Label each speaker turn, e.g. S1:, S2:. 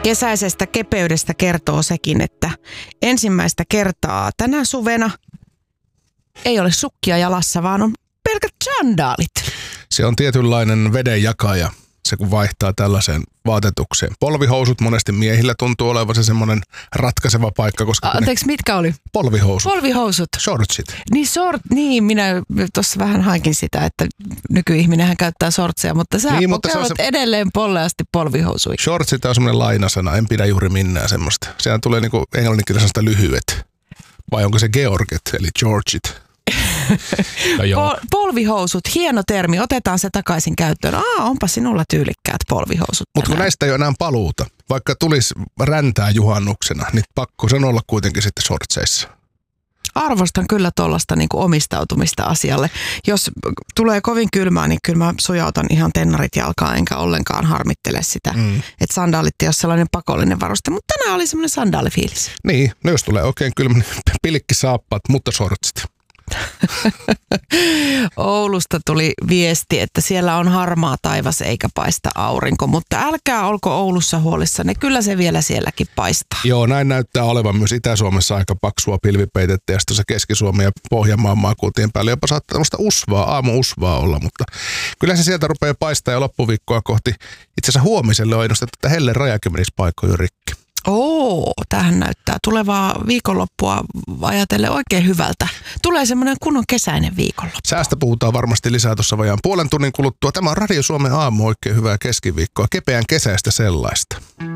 S1: Kesäisestä kepeydestä kertoo sekin, että ensimmäistä kertaa tänä suvena ei ole sukkia jalassa, vaan on pelkät sandaalit.
S2: Se on tietynlainen vedenjakaja, se kun vaihtaa tällaiseen vaatetukseen. Polvihousut monesti miehillä tuntuu olevan se semmoinen ratkaiseva paikka, koska...
S1: Anteeksi, mitkä oli?
S2: Polvihousut.
S1: Polvihousut.
S2: Shortsit.
S1: Niin, minä tuossa vähän haikin sitä, että nykyihminenhän käyttää shortseja, mutta sä pukeudat edelleen polleasti polvihousuihin.
S2: Shortsit on semmoinen lainasana, en pidä juuri minnään semmoista. Sehän tulee niinku englanninkielisesta lyhyet. Vai onko se Georget, eli Georgit? No
S1: polvihousut, hieno termi, otetaan se takaisin käyttöön. Onpa sinulla tyylikkäät polvihousut.
S2: Mutta kun näistä ei ole enää paluuta, vaikka tulisi räntää juhannuksena, niin pakko sen olla kuitenkin sitten shortseissa.
S1: Arvostan kyllä tuollaista niinku omistautumista asialle. Jos tulee kovin kylmää, niin kyllä mä sujautan ihan tennarit jalkaan, enkä ollenkaan harmittele sitä, että sandaalit ei ole sellainen pakollinen varuste. Mutta tänään oli semmoinen sandaalifiilis.
S2: Niin, no jos tulee oikein kylmä, niin pilkkisaappaat, mutta shortsit.
S1: Oulusta tuli viesti, että siellä on harmaa taivas eikä paista aurinko, mutta älkää olko Oulussa huolissanne, kyllä se vielä sielläkin paistaa.
S2: Joo, näin näyttää olevan myös Itä-Suomessa aika paksua pilvipeitettä ja sitten Keski-Suomi ja Pohjanmaan maakuntien päälle jopa saattaa tämmöistä aamu-usvaa olla, mutta kyllä se sieltä rupeaa paistaa ja loppuviikkoa kohti. Itse asiassa huomiselle on ennustettu, että hellen rajakin menisi paikkoja rikki.
S1: Tähän näyttää tulevaa viikonloppua ajatellen oikein hyvältä. Tulee semmoinen kunnon kesäinen viikonloppu.
S2: Säästä puhutaan varmasti lisää tuossa vajaan puolen tunnin kuluttua. Tämä on Radio Suomen aamu, oikein hyvää keskiviikkoa, kepeän kesäistä sellaista.